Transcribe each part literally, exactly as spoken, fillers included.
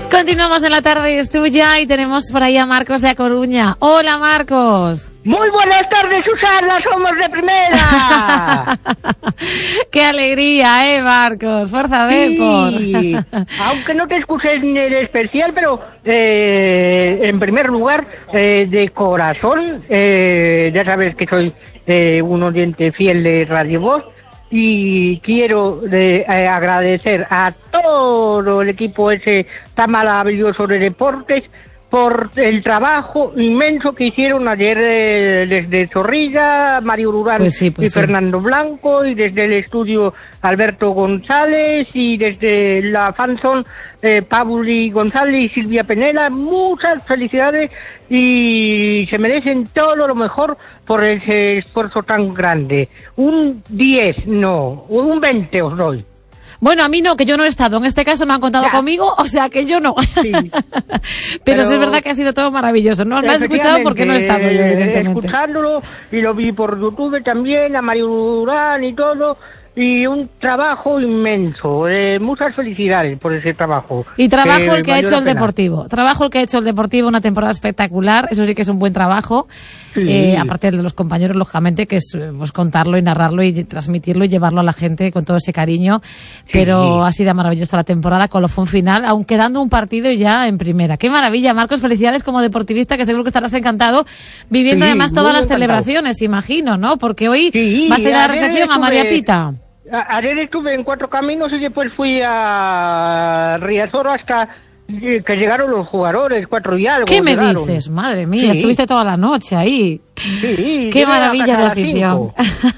Continuamos en La Tarde es Tuya y tenemos por ahí a Marcos de A Coruña. Hola, Marcos. Muy buenas tardes, Susana, somos de primera. Qué alegría, eh, Marcos. Fuerza, Depor. Sí, aunque no te excuses en el especial, pero eh, en primer lugar, eh, de corazón, eh, ya sabes que soy eh, un oyente fiel de Radio Voz. Y quiero eh, eh, agradecer a todo el equipo ese tan maravilloso de deportes por el trabajo inmenso que hicieron ayer eh, desde Zorrilla, Mario Durán pues sí, pues y Fernando sí. Blanco, y desde el estudio Alberto González, y desde la fanzone eh, Pauli González y Silvia Penela. Muchas felicidades y se merecen todo lo mejor por ese esfuerzo tan grande. Un diez, no, un veinte os doy. Bueno, a mí no, que yo no he estado. En este caso no han contado ya. conmigo, o sea que yo no. Sí. pero, pero sí es verdad que ha sido todo maravilloso. No lo has escuchado porque no he estado yo, evidentemente. Escuchándolo, y lo vi por YouTube también, a Mario Durán y todo. Y un trabajo inmenso. Eh, muchas felicidades por ese trabajo. Y trabajo eh, el que ha hecho el Deportivo. Trabajo el que ha hecho el Deportivo, una temporada espectacular. Eso sí que es un buen trabajo. Sí. Eh, aparte de los compañeros, lógicamente, que es pues, contarlo y narrarlo y transmitirlo y llevarlo a la gente con todo ese cariño. Pero sí. Ha sido maravillosa la temporada, colofón final, aún quedando un partido ya en primera. ¡Qué maravilla, Marcos! Felicidades como deportivista, que seguro que estarás encantado viviendo sí, además todas las encantado. celebraciones, imagino, ¿no? Porque hoy sí, vas a ir a la recepción a María Pita. Ayer estuve en Cuatro Caminos y después fui a Riazor hasta que llegaron los jugadores, cuatro y algo. ¿Qué me llegaron. dices? Madre mía, sí. Estuviste toda la noche ahí. Sí, qué maravilla de afición.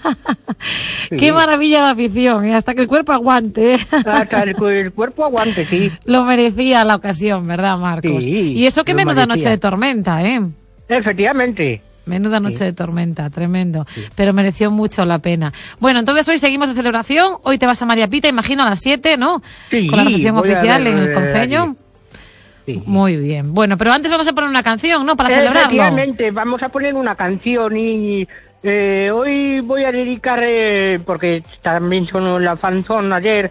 Sí. Qué maravilla de afición, ¿eh? Hasta que el cuerpo aguante. Hasta el, el cuerpo aguante, sí. Lo merecía la ocasión, ¿verdad, Marcos? Sí, y eso que menuda merecía. Noche de tormenta, ¿eh? Efectivamente. Menuda noche sí. de tormenta, tremendo. Sí. Pero mereció mucho la pena. Bueno, entonces hoy seguimos de celebración. Hoy te vas a María Pita, imagino, a las siete, ¿no? Sí. Con la recepción oficial en el Concello. Sí. Muy bien. Bueno, pero antes vamos a poner una canción, ¿no? Para celebrarlo. Efectivamente, vamos a poner una canción y eh, hoy voy a dedicar, eh, porque también sonó la fanzón ayer,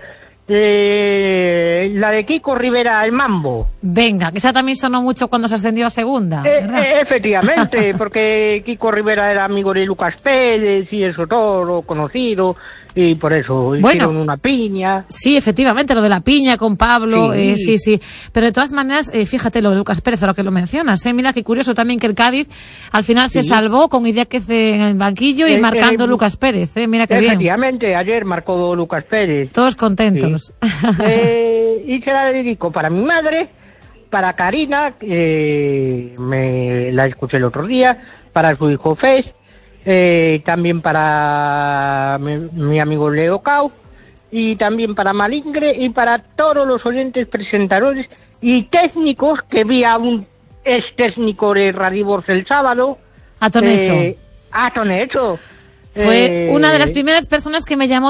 Eh, la de Kiko Rivera, El Mambo. Venga, que esa también sonó mucho cuando se ascendió a segunda, eh, eh, efectivamente, porque Kiko Rivera era amigo de Lucas Pérez y eso todo, conocido, y por eso bueno, hicieron una piña. Sí, efectivamente, lo de la piña con Pablo, sí, eh, sí, sí. Pero de todas maneras, eh, fíjate lo de Lucas Pérez, a lo que lo mencionas, eh, mira qué curioso también que el Cádiz al final sí. se salvó con Idiáquez en el banquillo y eh, marcando eh, Lucas Pérez, eh, mira qué bien. Efectivamente, ayer marcó Lucas Pérez. Todos contentos. Sí. eh, y se la dedico para mi madre, para Karina, que me la escuché el otro día, para su hijo Fez, eh, también para mi, mi amigo Leo Cau, y también para Malingre, y para todos los oyentes presentadores y técnicos, que vi a un ex técnico de Radio Voz el sábado. A Tonecho. Eh, a Tonecho. Fue eh, una de las primeras personas que me llamó